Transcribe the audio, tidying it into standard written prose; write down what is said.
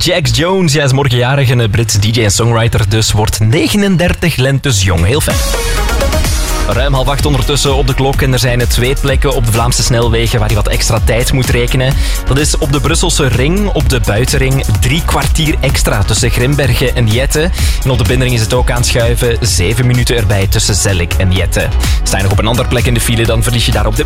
Jax Jones, hij is morgen jarig, een Brits DJ en songwriter, dus wordt 39 lentes jong. Heel fijn. Ruim 7:30 ondertussen op de klok en er zijn 2 plekken op de Vlaamse snelwegen waar je wat extra tijd moet rekenen. Dat is op de Brusselse ring, op de buitenring 3 kwartier extra tussen Grimbergen en Jette. En op de binnenring is het ook aanschuiven, 7 minuten erbij tussen Zellik en Jette. Sta je nog op een andere plek in de file, dan verlies je daar op dit